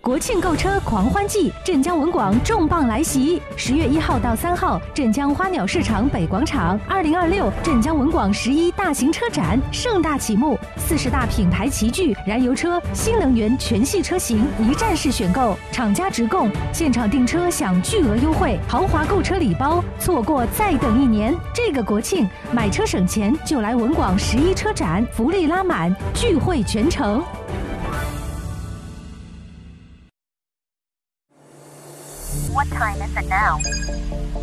国庆购车狂欢季，镇江文广重磅来袭！10月1号到3号，镇江花鸟市场北广场，2026镇江文广11大型车展盛大启幕，40大品牌齐聚，燃油车、新能源全系车型一站式选购，厂家直供，现场订车享巨额优惠，豪华购车礼包，错过再等1年。这个国庆买车省钱就来文广11车展，福利拉满，聚会全城。 What time is it now?